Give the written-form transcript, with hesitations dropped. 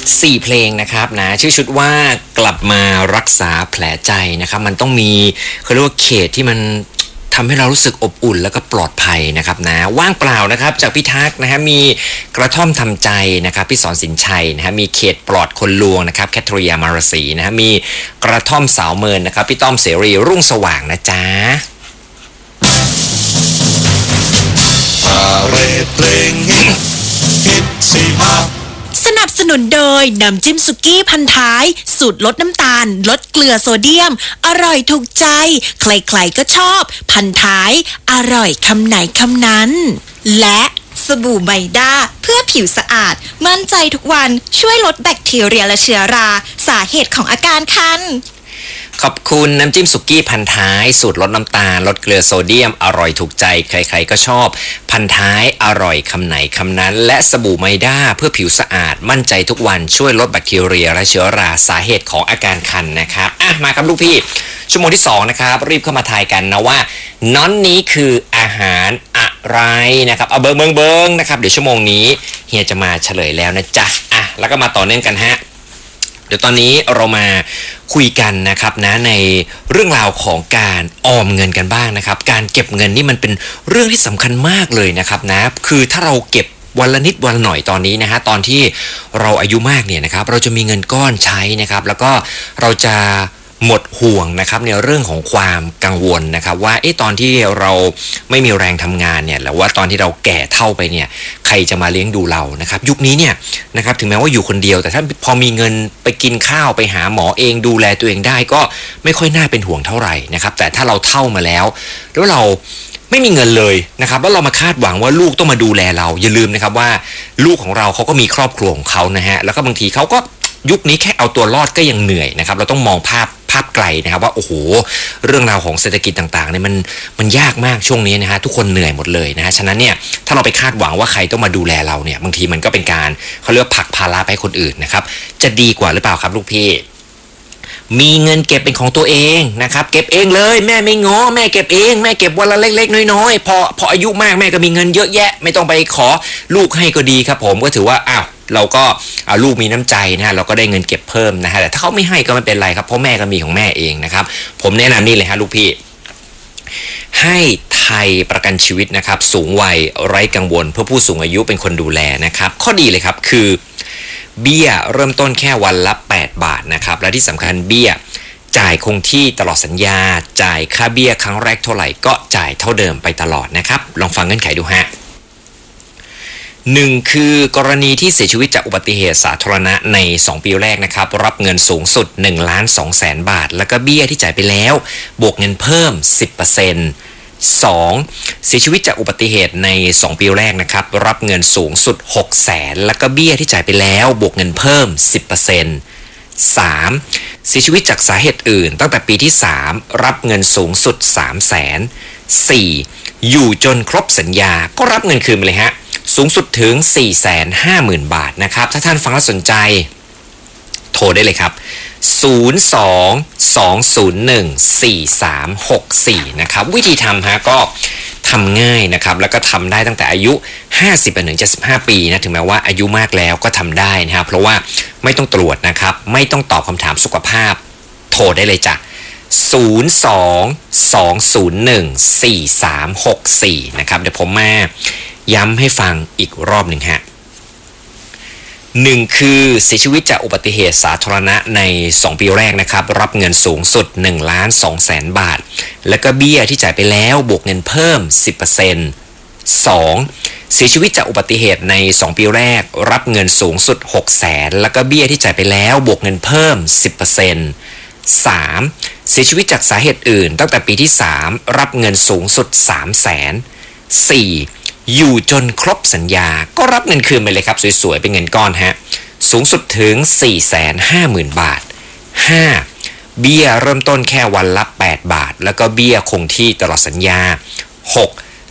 4 เพลงนะครับนะชื่อชุดว่ากลับมารักษาแผลใจนะครับมันต้องมีเขาเรียกว่าเขตที่มันทำให้เรารู้สึกอบอุ่นแล้วก็ปลอดภัยนะครับนะว่างเปล่านะครับจากพี่ทักนะฮะมีกระท่อมทำใจนะครับพี่สอนสินชัยนะฮะมีเขตปลอดคนลวงนะครับแคทริยามารสีนะฮะมีกระท่อมสาวเมินนะครับพี่ต้อมเสรีรุ่งสว่างนะจ๊ะเพลงฮิตสนับสนุนโดยน้ำจิ้มสุกี้พันท้ายสูตรลดน้ำตาลลดเกลือโซเดียมอร่อยถูกใจใครๆก็ชอบพันท้ายอร่อยคำไหนคำนั้นและสบู่ไมด้าเพื่อผิวสะอาดมั่นใจทุกวันช่วยลดแบคทีเรียและเชื้อราสาเหตุของอาการคันขอบคุณน้ำจิ้มสุกี้พันท้ายสูตรลดน้ำตาลลดเกลือโซเดียมอร่อยถูกใจใครๆก็ชอบพันท้ายอร่อยคำไหนคำนั้นและสบู่ไมด้าเพื่อผิวสะอาดมั่นใจทุกวันช่วยลดแบคทีเรียและเชื้อราสาเหตุของอาการคันนะครับมาครับลูกพี่ชั่วโมงที่2นะครับรีบเข้ามาทายกันนะว่าน้อนนี้คืออาหารอะไรนะครับเอาเบิงนะครับเดี๋ยวชั่วโมงนี้เฮียจะมาเฉลยแล้วนะจ๊ะแล้วก็มาต่อเนื่องกันฮะเดี๋ยวตอนนี้เรามาคุยกันนะครับนะในเรื่องราวของการออมเงินกันบ้างนะครับการเก็บเงินนี่มันเป็นเรื่องที่สำคัญมากเลยนะครับนะคือถ้าเราเก็บวันละนิดวันละหน่อยตอนนี้นะฮะตอนที่เราอายุมากเนี่ยนะครับเราจะมีเงินก้อนใช้นะครับแล้วก็เราจะหมดห่วงนะครับในเรื่องของความกังวลนะครับว่าตอนที่เราไม่มีแรงทำงานเนี่ยหรือว่าตอนที่เราแก่เฒ่าไปเนี่ยใครจะมาเลี้ยงดูเรานะครับยุคนี้เนี่ยนะครับถึงแม้ว่าอยู่คนเดียวแต่ถ้าพอมีเงินไปกินข้าวไปหาหมอเองดูแลตัวเองได้ก็ไม่ค่อยน่าเป็นห่วงเท่าไหร่นะครับแต่ถ้าเราเฒ่ามาแล้วเราไม่มีเงินเลยนะครับแล้วเรามาคาดหวังว่าลูกต้องมาดูแลเราอย่าลืมนะครับว่าลูกของเราเขาก็มีครอบครัวของเขานะฮะแล้วก็บางทีเขาก็ยุคนี้แค่เอาตัวรอดก็ยังเหนื่อยนะครับเราต้องมองภาพไกลนะครับว่าโอ้โหเรื่องราวของเศรษฐกิจต่างๆเนี่ยมันยากมากช่วงนี้นะฮะทุกคนเหนื่อยหมดเลยนะฮะฉะนั้นเนี่ยถ้าเราไปคาดหวังว่าใครต้องมาดูแลเราเนี่ยบางทีมันก็เป็นการเขาเรียกผลักภาระไปให้คนอื่นนะครับจะดีกว่าหรือเปล่าครับลูกพี่มีเงินเก็บเป็นของตัวเองนะครับเก็บเองเลยแม่ไม่ง้อแม่เก็บเองแม่เก็บวันละเล็กๆน้อยๆพออายุมากแม่ก็มีเงินเยอะแยะไม่ต้องไปขอลูกให้ก็ดีครับผมก็ถือว่าเราก็ลูกมีน้ำใจนะฮะเราก็ได้เงินเก็บเพิ่มนะฮะแต่ถ้าเขาไม่ให้ก็ไม่เป็นไรครับเพราะแม่ก็มีของแม่เองนะครับผมแนะนำนี่เลยฮะลูกพี่ให้ไทยประกันชีวิตนะครับสูงวัยไร้กังวลเพื่อผู้สูงอายุเป็นคนดูแลนะครับข้อดีเลยครับคือเบี้ยเริ่มต้นแค่วันละ8 บาทนะครับและที่สำคัญเบี้ยจ่ายคงที่ตลอดสัญญาจ่ายค่าเบี้ยครั้งแรกเท่าไหร่ก็จ่ายเท่าเดิมไปตลอดนะครับลองฟังเงื่อนไขดูฮะ1คือกรณีที่เสียชีวิตจากอุบัติเหตุสาธารณะใน2 ปีแรกนะครับรับเงินสูงสุด 1,200,000 บาทแล้วก็เบี้ยที่จ่ายไปแล้วบวกเงินเพิ่ม 10% 2. เสียชีวิตจากอุบัติเหตุใน2 ปีแรกนะครับรับเงินสูงสุด 600,000แล้วก็เบี้ยที่จ่ายไปแล้วบวกเงินเพิ่ม 10% 3. เสียชีวิตจากสาเหตุอื่นตั้งแต่ปีที่3รับเงินสูงสุด 300,000 4. อยู่จนครบสัญญาก็รับเงินคืนไปเลยฮะสูงสุดถึง 450,000 บาทนะครับถ้าท่านฟังแล้วสนใจโทรได้เลยครับ02-201-4364นะครับวิธีทำฮะก็ทำง่ายนะครับแล้วก็ทำได้ตั้งแต่อายุ50-75 ปีนะถึงแม้ว่าอายุมากแล้วก็ทำได้นะครับเพราะว่าไม่ต้องตรวจนะครับไม่ต้องตอบคำถามสุขภาพโทรได้เลยจ้ะ02-201-4364นะครับเดี๋ยวผมมาย้ำให้ฟังอีกรอบหนึ่งฮะ1คือเสียชีวิตจากอุบัติเหตุสาธารณะใน2 ปีแรกนะครับรับเงินสูงสุด 1,200,000 บาทแล้วก็เบี้ยที่จ่ายไปแล้วบวกเงินเพิ่ม 10% 2. เสียชีวิตจากอุบัติเหตุใน2 ปีแรกรับเงินสูงสุด 600,000แล้วก็เบี้ยที่จ่ายไปแล้วบวกเงินเพิ่ม 10% 3. เสียชีวิตจากสาเหตุอื่นตั้งแต่ปีที่3รับเงินสูงสุด 300,000 4. อยู่จนครบสัญญาก็รับเงินคืนไปเลยครับสวยๆเป็นเงินก้อนฮะสูงสุดถึง 450,000 บาท 5. เบี้ยเริ่มต้นแค่วันละ8 บาทแล้วก็เบี้ยคงที่ตลอดสัญญา 6.